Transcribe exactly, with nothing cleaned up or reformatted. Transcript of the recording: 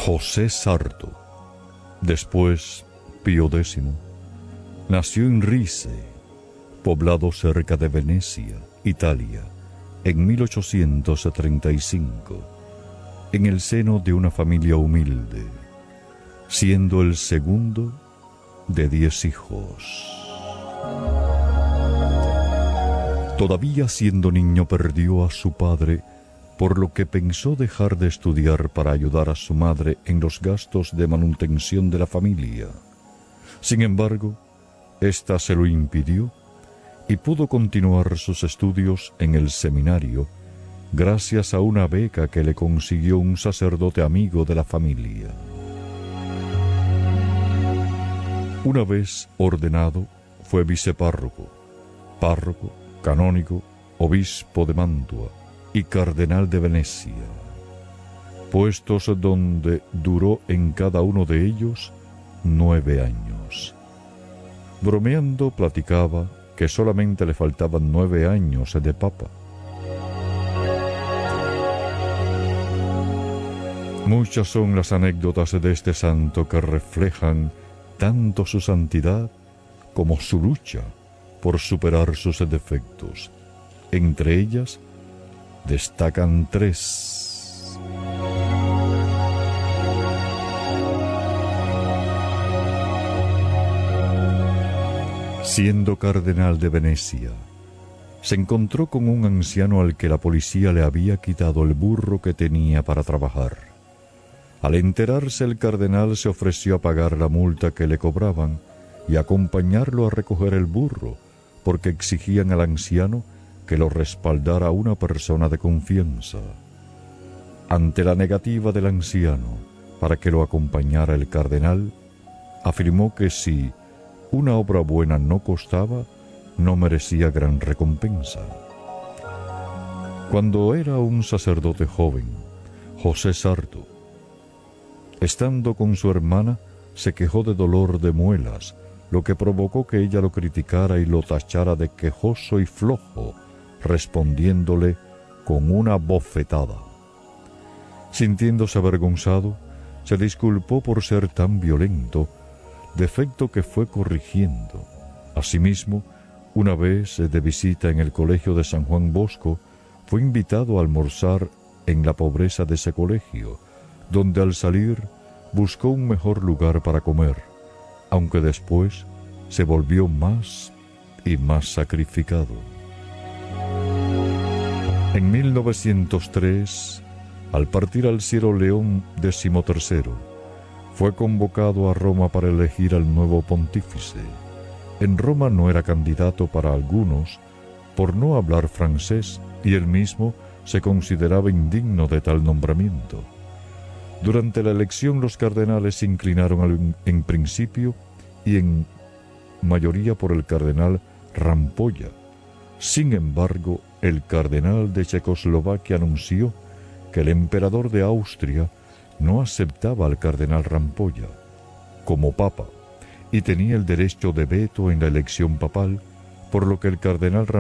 José Sarto, después Pío X, nació en Rize, poblado cerca de Venecia, Italia, en mil ochocientos treinta y cinco, en el seno de una familia humilde, siendo el segundo de diez hijos. Todavía siendo niño perdió a su padre, por lo que pensó dejar de estudiar para ayudar a su madre en los gastos de manutención de la familia. Sin embargo, ésta se lo impidió y pudo continuar sus estudios en el seminario gracias a una beca que le consiguió un sacerdote amigo de la familia. Una vez ordenado, fue vicepárroco, párroco, canónigo, obispo de Mantua y cardenal de Venecia, puestos donde duró en cada uno de ellos nueve años. Bromeando platicaba que solamente le faltaban nueve años de papa. Muchas son las anécdotas de este santo que reflejan tanto su santidad como su lucha por superar sus defectos. Entre ellas destacan tres. Siendo cardenal de Venecia, se encontró con un anciano al que la policía le había quitado el burro que tenía para trabajar. Al enterarse, el cardenal se ofreció a pagar la multa que le cobraban y acompañarlo a recoger el burro, porque exigían al anciano que lo respaldara una persona de confianza. Ante la negativa del anciano para que lo acompañara el cardenal, afirmó que si una obra buena no costaba, no merecía gran recompensa. Cuando era un sacerdote joven, José Sarto, estando con su hermana, se quejó de dolor de muelas, lo que provocó que ella lo criticara y lo tachara de quejoso y flojo, respondiéndole con una bofetada. Sintiéndose avergonzado, se disculpó por ser tan violento, defecto que fue corrigiendo. Asimismo, una vez de visita en el colegio de San Juan Bosco, fue invitado a almorzar en la pobreza de ese colegio, donde al salir buscó un mejor lugar para comer, aunque después se volvió más y más sacrificado. En mil novecientos tres, al partir al cielo León decimotercero, fue convocado a Roma para elegir al nuevo pontífice. En Roma no era candidato para algunos por no hablar francés y él mismo se consideraba indigno de tal nombramiento. Durante la elección los cardenales se inclinaron en principio y en mayoría por el cardenal Rampolla. Sin embargo, el cardenal de Checoslovaquia anunció que el emperador de Austria no aceptaba al cardenal Rampolla como papa y tenía el derecho de veto en la elección papal, por lo que el cardenal